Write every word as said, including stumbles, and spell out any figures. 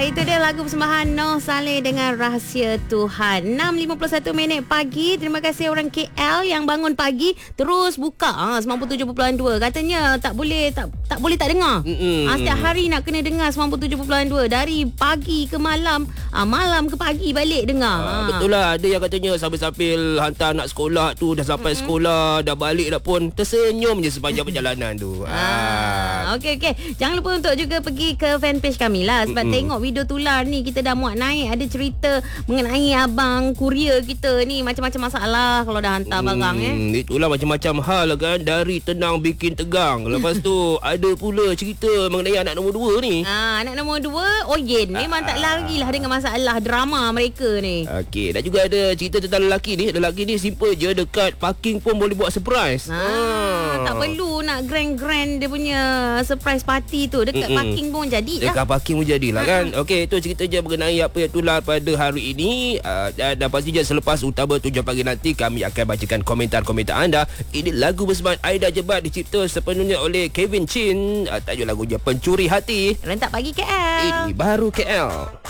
Itu dia lagu persembahan Noh Saleh dengan Rahsia Tuhan. enam lima puluh satu minit pagi. Terima kasih orang K L yang bangun pagi terus buka ha, sembilan puluh tujuh perpuluhan dua. Katanya tak boleh tak tak boleh tak dengar. Ha, setiap hari nak kena dengar sembilan puluh tujuh perpuluhan dua dari pagi ke malam, ha, malam ke pagi balik dengar. Ha, Ha. betul lah. Ada yang katanya sambil-sambil hantar anak sekolah tu, dah sampai mm-hmm. sekolah, dah balik dah pun tersenyum je sepanjang perjalanan tu. Ha. Okey okey. Jangan lupa untuk juga pergi ke fanpage kami lah sebab mm-hmm. tengok video tular ni kita dah muat naik. Ada cerita mengenai abang kurier kita ni macam-macam masalah kalau dah hantar hmm, barang eh. Itulah macam-macam hal kan, dari tenang bikin tegang. Lepas tu ada pula cerita mengenai anak nombor dua ni. Ha, anak nombor dua Oyen memang tak lari lah dengan masalah drama mereka ni. Okey, dan juga ada cerita tentang lelaki ni. Lelaki ni simple je, dekat parking pun boleh buat surprise. Ha, ha. Tak perlu nak grand-grand dia punya surprise party tu. Dekat Mm-mm. parking pun jadi lah. Dekat parking pun jadilah kan. Okey, itu cerita je mengenai apa yang tular pada hari ini. uh, dan, dan pastinya selepas utama tujuh pagi nanti kami akan bacakan komentar-komentar anda. Ini lagu bersemangat Aida Jebat dicipta sepenuhnya oleh Kevin Chin. uh, tajuk lagunya Pencuri Hati. Rentak Pagi K L. Ini baru K L.